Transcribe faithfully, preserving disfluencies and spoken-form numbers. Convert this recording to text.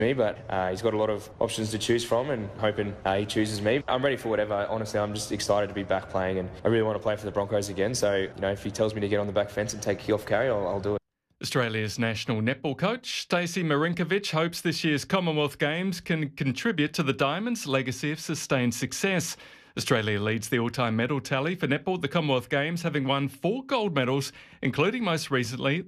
me, but uh, he's got a lot of options to choose from, and hoping uh, he chooses me. I'm ready for whatever. Honestly, I'm just excited to be back playing, and I really want to play for the Broncos again. So, you know, if he tells me to get on the back fence and take a kick-off carry, I'll, I'll do it. Australia's national netball coach, Stacey Marinkovich, hopes this year's Commonwealth Games can contribute to the Diamonds' legacy of sustained success. Australia leads the all-time medal tally for netball at the Commonwealth Games, having won four gold medals, including most recently